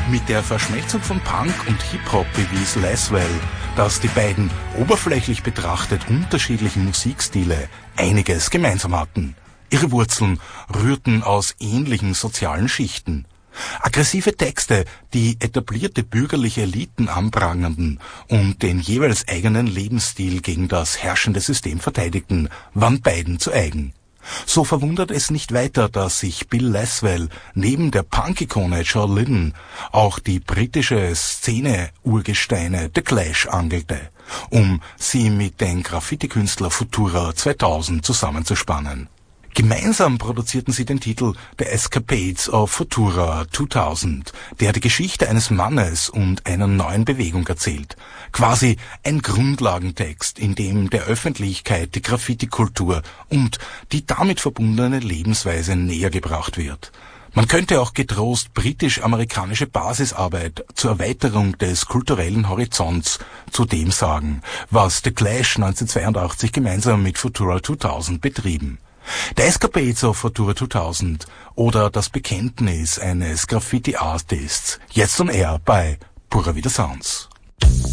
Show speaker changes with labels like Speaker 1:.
Speaker 1: Mit der Verschmelzung von Punk und Hip-Hop bewies Laswell, dass die beiden oberflächlich betrachtet unterschiedlichen Musikstile einiges gemeinsam hatten. Ihre Wurzeln rührten aus ähnlichen sozialen Schichten. Aggressive Texte, die etablierte bürgerliche Eliten anprangerten und den jeweils eigenen Lebensstil gegen das herrschende System verteidigten, waren beiden zu eigen. So verwundert es nicht weiter, dass sich Bill Laswell neben der Punk-Ikone John Lydon auch die britische Szene-Urgesteine The Clash angelte, um sie mit dem Graffiti-Künstler Futura 2000 zusammenzuspannen. Gemeinsam produzierten sie den Titel The Escapades of Futura 2000, der die Geschichte eines Mannes und einer neuen Bewegung erzählt. Quasi ein Grundlagentext, in dem der Öffentlichkeit die Graffiti-Kultur und die damit verbundene Lebensweise näher gebracht wird. Man könnte auch getrost britisch-amerikanische Basisarbeit zur Erweiterung des kulturellen Horizonts zu dem sagen, was The Clash 1982 gemeinsam mit Futura 2000 betrieben. The Escapades of Futura 2000 oder das Bekenntnis eines Graffiti-Artists, jetzt on air bei Pura Vida Sounds.